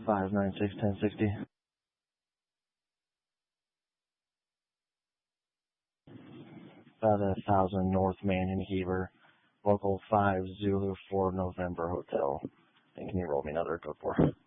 596-1060. About 1,000 North Main in Heber. Local 5 Zulu 4 November Hotel. And can you roll me another code 4?